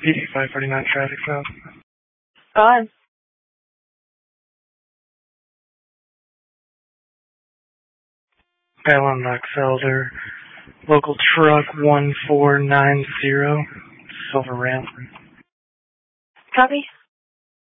PD 549 traffic south. Go ahead. Alan Knoxelder, local truck 1490, Silver Ram. Copy.